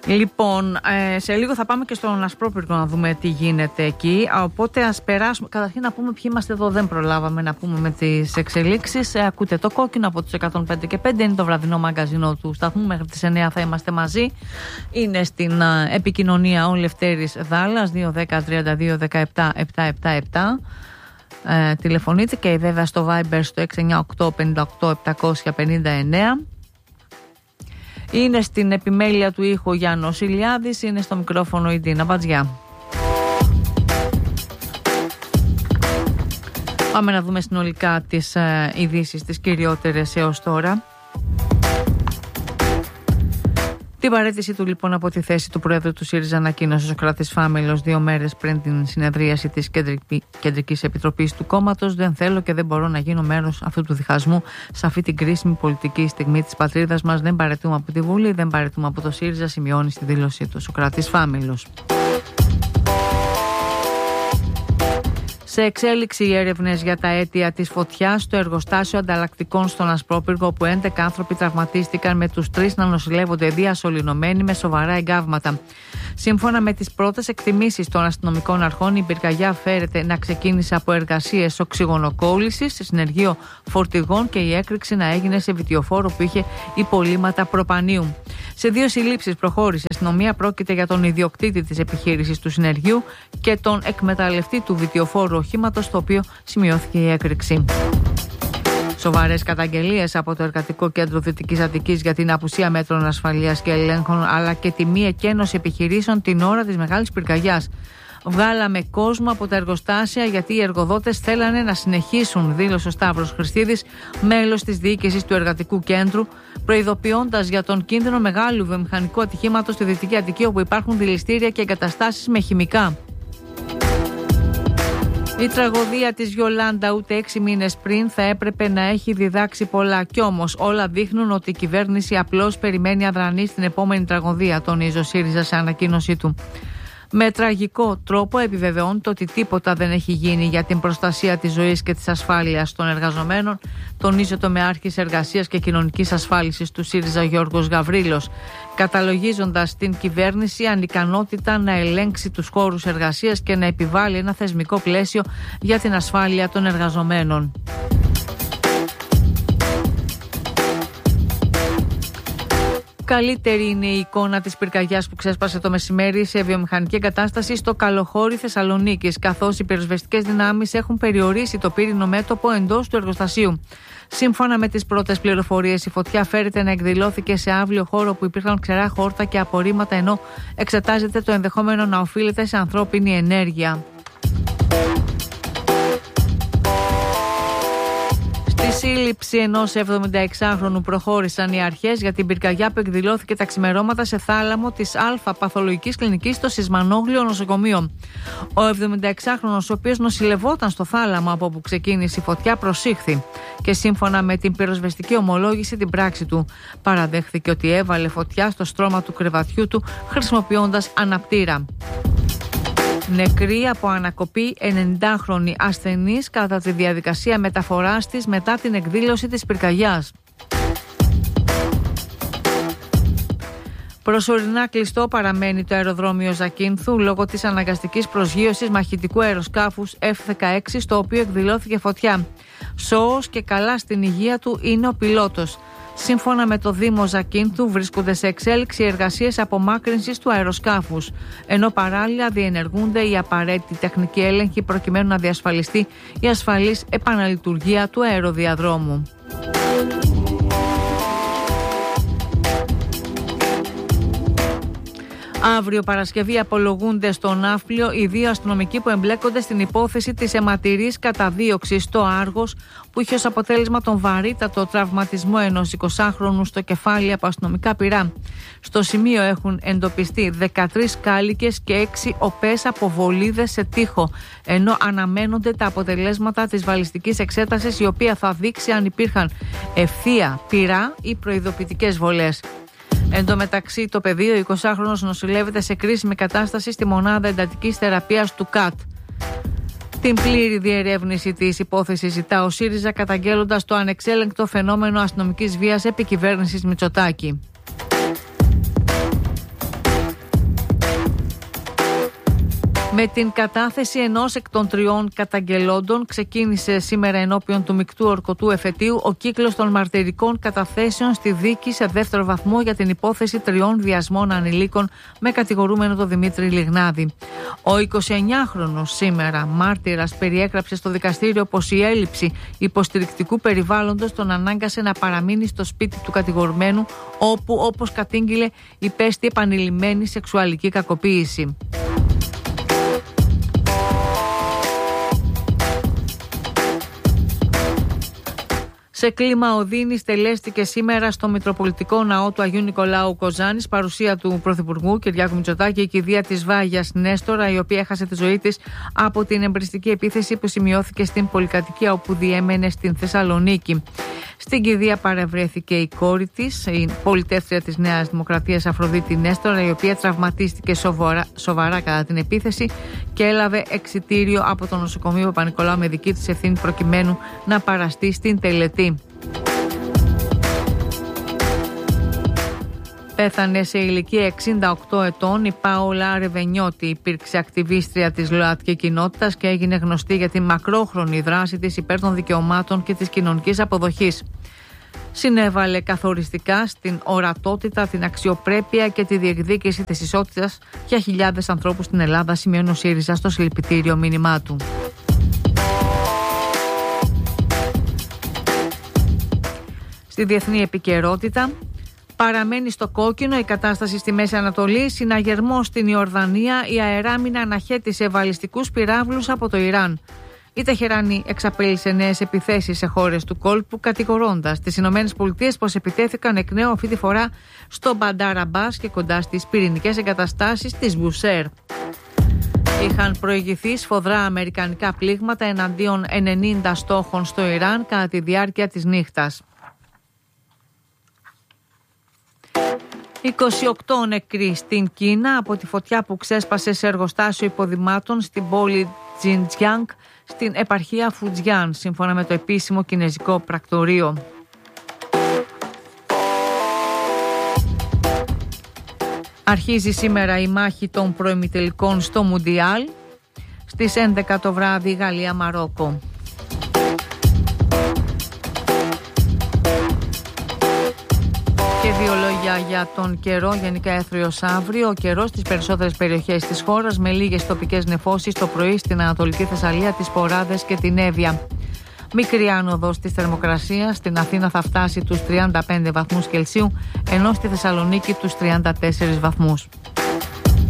Λοιπόν, σε λίγο θα πάμε και στον Ασπρόπυργο να δούμε τι γίνεται εκεί. Οπότε ας περάσουμε. Καταρχήν να πούμε ποιοι είμαστε εδώ. Δεν προλάβαμε να πούμε με τις εξελίξεις. Ακούτε το Κόκκινο από τους 105 και 5. Είναι το βραδινό μαγκαζινό του σταθμού. Μέχρι τις 9 θα είμαστε μαζί. Είναι στην επικοινωνία ο Λευτέρης Δάλλας 210-32-17-777. Τηλεφωνείτε και βέβαια στο Viber στο 698-58-759. Είναι στην επιμέλεια του ήχου Γιάννος Ηλιάδης, είναι στο μικρόφωνο η Ντίνα Μπατζιά. Πάμε να δούμε συνολικά τις ειδήσεις, τις κυριότερες έως τώρα. Την παραίτηση του λοιπόν από τη θέση του Πρόεδρου του ΣΥΡΙΖΑ ανακοίνωσε ο Σωκράτης Φάμελος 2 μέρες πριν την συνεδρίαση της Κεντρικής Επιτροπής του κόμματος. Δεν θέλω και δεν μπορώ να γίνω μέρος αυτού του διχασμού σε αυτή την κρίσιμη πολιτική στιγμή της πατρίδας μας. Δεν παραιτούμε από τη Βουλή, δεν παραιτούμε από το ΣΥΡΙΖΑ, σημειώνει στη δήλωσή του ο Σωκράτης Φάμελος. Σε εξέλιξη οι έρευνες για τα αίτια της φωτιάς στο εργοστάσιο ανταλλακτικών στον Ασπρόπυργο, όπου 11 άνθρωποι τραυματίστηκαν, με τους 3 να νοσηλεύονται διασωληνωμένοι με σοβαρά εγκάβματα. Σύμφωνα με τις πρώτες εκτιμήσεις των αστυνομικών αρχών, η πυρκαγιά φέρεται να ξεκίνησε από εργασίες οξυγονοκόλλησης σε συνεργείο φορτηγών και η έκρηξη να έγινε σε βιτιοφόρο που είχε υπολείμματα προπανίου. Σε 2 συλλήψεις προχώρησε η αστυνομία. Πρόκειται για τον ιδιοκτήτη της επιχείρησης του συνεργείου και τον εκμεταλλευτή του βιτιοφόρου οχήματος, στο οποίο σημειώθηκε η έκρηξη. Σοβαρές καταγγελίες από το Εργατικό Κέντρο Δυτικής Αττικής για την απουσία μέτρων ασφαλείας και ελέγχων, αλλά και τη μη εκένωση επιχειρήσεων την ώρα της μεγάλης πυρκαγιάς. Βγάλαμε κόσμο από τα εργοστάσια γιατί οι εργοδότες θέλανε να συνεχίσουν, δήλωσε ο Σταύρος Χριστίδης, μέλος της διοίκησης του Εργατικού Κέντρου, προειδοποιώντας για τον κίνδυνο μεγάλου βιομηχανικού ατυχήματος στη Δυτική Αττική, όπου υπάρχουν δηληστήρια και εγκαταστάσεις με χημικά. Η τραγωδία της Γιολάντα ούτε 6 μήνες πριν θα έπρεπε να έχει διδάξει πολλά. Κι όμως όλα δείχνουν ότι η κυβέρνηση απλώς περιμένει αδρανή στην επόμενη τραγωδία, τονίζει ο ΣΥΡΙΖΑ σε ανακοίνωσή του. Με τραγικό τρόπο επιβεβαιώνεται ότι τίποτα δεν έχει γίνει για την προστασία της ζωής και της ασφάλειας των εργαζομένων, τονίζει ο τομεάρχης Εργασίας και Κοινωνικής Ασφάλισης του ΣΥΡΙΖΑ Γιώργος Γαβρίλος, καταλογίζοντας την κυβέρνηση ανικανότητα να ελέγξει τους χώρους εργασίας και να επιβάλλει ένα θεσμικό πλαίσιο για την ασφάλεια των εργαζομένων. Καλύτερη είναι η εικόνα της πυρκαγιάς που ξέσπασε το μεσημέρι σε βιομηχανική εγκατάσταση στο Καλοχώρι Θεσσαλονίκης, καθώς οι πυροσβεστικές δυνάμεις έχουν περιορίσει το πύρινο μέτωπο εντός του εργοστασίου. Σύμφωνα με τις πρώτες πληροφορίες, η φωτιά φέρεται να εκδηλώθηκε σε αύριο χώρο που υπήρχαν ξερά χόρτα και απορρίμματα, ενώ εξετάζεται το ενδεχόμενο να οφείλεται σε ανθρώπινη ενέργεια. Στη σύλληψη ενός 76χρονου προχώρησαν οι αρχές για την πυρκαγιά που εκδηλώθηκε τα ξημερώματα σε θάλαμο της Α Παθολογικής Κλινικής στο Σισμανόγλιο νοσοκομείο. Ο 76χρονος, ο οποίος νοσηλευόταν στο θάλαμο από όπου ξεκίνησε η φωτιά, προσήχθη και σύμφωνα με την πυροσβεστική ομολόγηση την πράξη του παραδέχθηκε ότι έβαλε φωτιά στο στρώμα του κρεβατιού του χρησιμοποιώντας αναπτήρα. Νεκρή από ανακοπή 90χρονη ασθενής κατά τη διαδικασία μεταφοράς της μετά την εκδήλωση της πυρκαγιάς. Προσωρινά κλειστό παραμένει το αεροδρόμιο Ζακίνθου λόγω της αναγκαστικής προσγείωσης μαχητικού αεροσκάφους F-16, στο οποίο εκδηλώθηκε φωτιά. Σώος και καλά στην υγεία του είναι ο πιλότος. Σύμφωνα με το Δήμο Ζακίνθου, βρίσκονται σε εξέλιξη εργασίες απομάκρυνσης του αεροσκάφους, ενώ παράλληλα διενεργούνται οι απαραίτητοι τεχνικοί έλεγχοι προκειμένου να διασφαλιστεί η ασφαλής επαναλειτουργία του αεροδιαδρόμου. Αύριο Παρασκευή απολογούνται στο Ναύπλιο οι 2 αστυνομικοί που εμπλέκονται στην υπόθεση της αιματηρής καταδίωξης στο Άργος, που είχε ως αποτέλεσμα τον βαρύτατο τραυματισμό ενός 20χρονου στο κεφάλι από αστυνομικά πυρά. Στο σημείο έχουν εντοπιστεί 13 κάλικες και 6 οπές από βολίδες σε τοίχο, ενώ αναμένονται τα αποτελέσματα της βαλιστικής εξέτασης, η οποία θα δείξει αν υπήρχαν ευθεία πυρά ή προειδοποιητικές βολές. Εν τω μεταξύ, το παιδί, ο 20χρονος, νοσηλεύεται σε κρίσιμη κατάσταση στη μονάδα εντατικής θεραπείας του ΚΑΤ. Την πλήρη διερεύνηση της υπόθεσης ζητά ο ΣΥΡΙΖΑ, καταγγέλλοντας το ανεξέλεγκτο φαινόμενο αστυνομικής βίας επί κυβέρνησης Μητσοτάκη. Με την κατάθεση ενός εκ των 3 καταγγελόντων ξεκίνησε σήμερα ενώπιον του μεικτού ορκωτού εφετείου ο κύκλος των μαρτυρικών καταθέσεων στη δίκη σε 2ο βαθμό για την υπόθεση 3 βιασμών ανηλίκων με κατηγορούμενο τον Δημήτρη Λιγνάδη. Ο 29χρονος σήμερα μάρτυρας περιέγραψε στο δικαστήριο πως η έλλειψη υποστηρικτικού περιβάλλοντος τον ανάγκασε να παραμείνει στο σπίτι του κατηγορουμένου, όπου, όπως κατήγγειλε, υπέστη επανειλημμένη σεξουαλική κακοποίηση. Σε κλίμα οδύνης τελέστηκε σήμερα στο Μητροπολιτικό Ναό του Αγίου Νικολάου Κοζάνης, παρουσία του Πρωθυπουργού Κυριάκου Μητσοτάκη, η κηδεία της Βάγιας Νέστορα, η οποία έχασε τη ζωή της από την εμπριστική επίθεση που σημειώθηκε στην πολυκατοικία όπου διέμενε στην Θεσσαλονίκη. Στην κηδεία παρευρέθηκε η κόρη της, η πολιτεύτρια της Νέας Δημοκρατίας Αφροδίτη Νέστορα, η οποία τραυματίστηκε σοβαρά κατά την επίθεση και έλαβε εξιτήριο από το νοσοκομείο Παπα-Νικολάου με δική της ευθύνη προκειμένου να παραστεί στην τελετή. Πέθανε σε ηλικία 68 ετών η Πάολα Ρεβενιώτη. Υπήρξε ακτιβίστρια της ΛΟΑΤΚΙ κοινότητας και έγινε γνωστή για τη μακρόχρονη δράση της υπέρ των δικαιωμάτων και της κοινωνικής αποδοχής. Συνέβαλε καθοριστικά στην ορατότητα, την αξιοπρέπεια και τη διεκδίκηση της ισότητας για χιλιάδες ανθρώπους στην Ελλάδα, σημειώνει ο ΣΥΡΙΖΑ στο συλληπιτήριο μήνυμά του. Στη διεθνή επικαιρότητα, παραμένει στο κόκκινο η κατάσταση στη Μέση Ανατολή, συναγερμός στην Ιορδανία, η αεράμινα αναχέτησε βαλιστικούς πυράβλους από το Ιράν. Η Τεχεράνη εξαπέλυσε νέες επιθέσεις σε χώρες του κόλπου, κατηγορώντας τις ΗΠΑ πως επιτέθηκαν εκ νέου αυτή τη φορά στο Μπαντάρ Αμπάς και κοντά στις πυρηνικές εγκαταστάσεις της Μπουσέρ. Είχαν προηγηθεί σφοδρά αμερικανικά πλήγματα εναντίον 90 στόχων στο Ιράν κατά τη διάρκεια της νύχτας. 28 νεκροί στην Κίνα από τη φωτιά που ξέσπασε σε εργοστάσιο υποδημάτων στην πόλη Τζιντζιάνγκ στην επαρχία Φουτζιάν, σύμφωνα με το επίσημο κινέζικο πρακτορείο. Αρχίζει σήμερα η μάχη των προημιτελικών στο Μουντιάλ. Στις 11 το βράδυ Γαλλία-Μαρόκο. Και 2 λόγια για τον καιρό, γενικά έθριος αύριο. Ο καιρός στις περισσότερες περιοχές της χώρας με λίγες τοπικές νεφώσεις το πρωί στην Ανατολική Θεσσαλία, τις Ποράδες και την Εύβοια. Μικρή άνοδος της θερμοκρασίας, στην Αθήνα θα φτάσει τους 35 βαθμούς Κελσίου, ενώ στη Θεσσαλονίκη τους 34 βαθμούς.